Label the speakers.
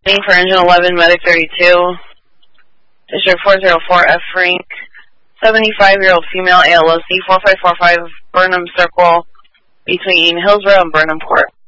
Speaker 1: Waiting for engine 11, medic 32. District 404, F Frank. 75-year-old female, ALOC 4545, Burnham Circle, between Hillsborough and Burnham Court.